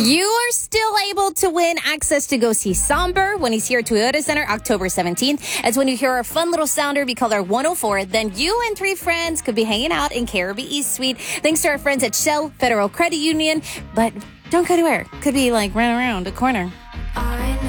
You are still able to win access to go see Somber when he's here at Toyota Center October 17th. That's when you hear our fun little sounder be called our 104. Then you and 3 friends could be hanging out in Caribbean East Suite. Thanks to our friends at Shell Federal Credit Union. But don't go anywhere. Could be like running around a corner.